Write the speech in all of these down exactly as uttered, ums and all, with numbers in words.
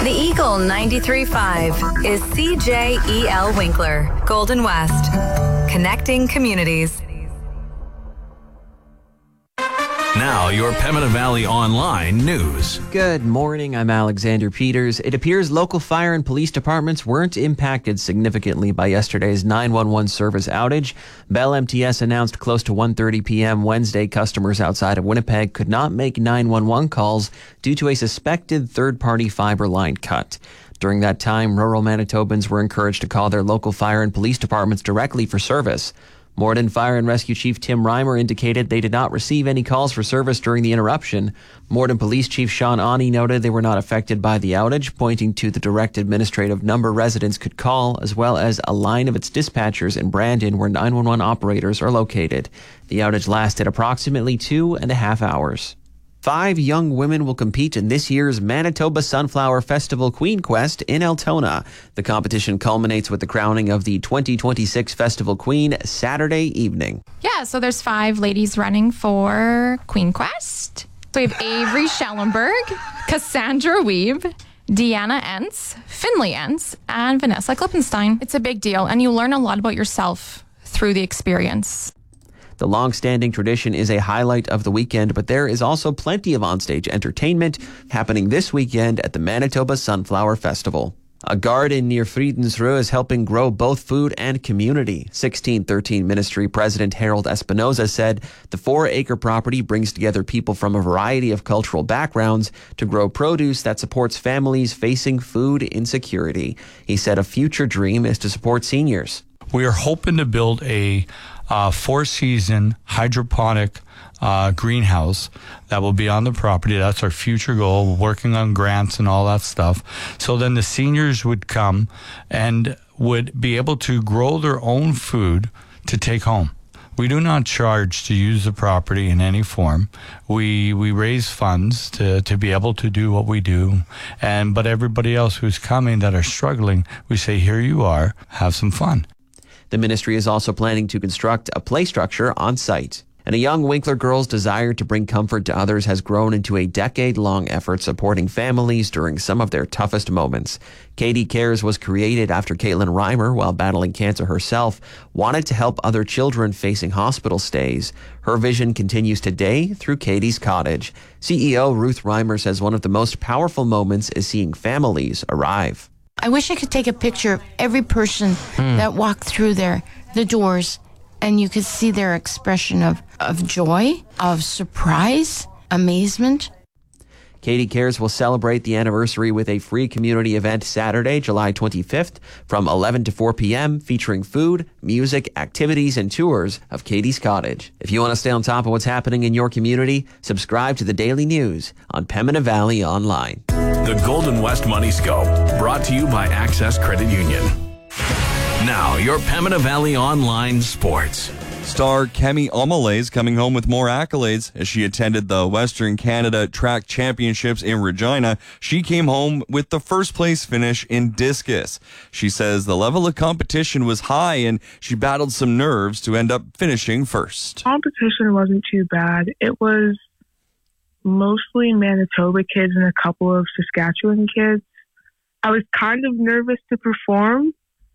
The Eagle ninety-three point five is C J E L Winkler, Golden West, connecting communities. Now, your Pembina Valley Online news. Good morning, I'm Alexander Peters. It appears local fire and police departments weren't impacted significantly by yesterday's nine one one service outage. Bell M T S announced close to one thirty p.m. Wednesday customers outside of Winnipeg could not make nine one one calls due to a suspected third-party fiber line cut. During that time, rural Manitobans were encouraged to call their local fire and police departments directly for service. Morden Fire and Rescue Chief Tim Reimer indicated they did not receive any calls for service during the interruption. Morden Police Chief Sean Ani noted they were not affected by the outage, pointing to the direct administrative number residents could call, as well as a line of its dispatchers in Brandon where nine one one operators are located. The outage lasted approximately two and a half hours. Five young women will compete in this year's Manitoba Sunflower Festival Queen Quest in Altona. The competition culminates with the crowning of the twenty twenty-six Festival Queen Saturday evening. Yeah, so there's five ladies running for Queen Quest. So we have Avery Schellenberg, Cassandra Weeb, Deanna Entz, Finley Entz, and Vanessa Klippenstein. It's a big deal, and you learn a lot about yourself through the experience. The long-standing tradition is a highlight of the weekend, but there is also plenty of onstage entertainment happening this weekend at the Manitoba Sunflower Festival. A garden near Friedensruhe is helping grow both food and community. sixteen thirteen Ministry President Harold Espinoza said the four-acre property brings together people from a variety of cultural backgrounds to grow produce that supports families facing food insecurity. He said a future dream is to support seniors. We are hoping to build a uh, four-season hydroponic uh, greenhouse that will be on the property. That's our future goal. We're working on grants and all that stuff. So then the seniors would come and would be able to grow their own food to take home. We do not charge to use the property in any form. We we raise funds to, to be able to do what we do. And but everybody else who's coming that are struggling, we say, here you are, have some fun. The ministry is also planning to construct a play structure on site. And a young Winkler girl's desire to bring comfort to others has grown into a decade-long effort supporting families during some of their toughest moments. Katie Cares was created after Caitlin Reimer, while battling cancer herself, wanted to help other children facing hospital stays. Her vision continues today through Katie's Cottage. C E O Ruth Reimer says one of the most powerful moments is seeing families arrive. I wish I could take a picture of every person mm. that walked through there, the doors, and you could see their expression of, of joy, of surprise, amazement. Katie Cares will celebrate the anniversary with a free community event Saturday, July twenty-fifth from eleven to four p.m. featuring food, music, activities, and tours of Katie's Cottage. If you want to stay on top of what's happening in your community, subscribe to the Daily News on Pembina Valley Online. The Golden West Money Scope, brought to you by Access Credit Union. Now, your Pembina Valley Online Sports. Star Kemi Omole is coming home with more accolades. As she attended the Western Canada Track Championships in Regina, she came home with the first place finish in discus. She says the level of competition was high and she battled some nerves to end up finishing first. Competition wasn't too bad. It was mostly Manitoba kids and a couple of Saskatchewan kids. I was kind of nervous to perform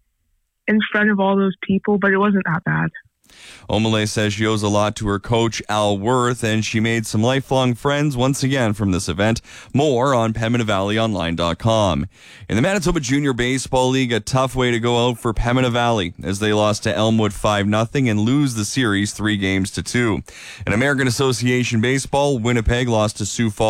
in front of all those people, but it wasn't that bad. Omole says she owes a lot to her coach, Al Worth, and she made some lifelong friends once again from this event. More on Pembina Valley Online dot com. In the Manitoba Junior Baseball League, a tough way to go out for Pembina Valley as they lost to Elmwood five nothing and lose the series three games to two. In American Association Baseball, Winnipeg lost to Sioux Falls